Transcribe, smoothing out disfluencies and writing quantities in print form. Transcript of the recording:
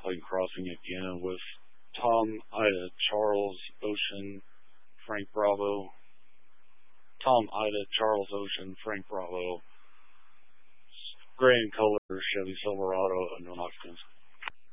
Clayton Crossing again with Tom, Ida, Charles, Ocean, Frank Bravo. Tom, Ida, Charles, Ocean, Frank Bravo. Gray in color, Chevy Silverado, and no occupants.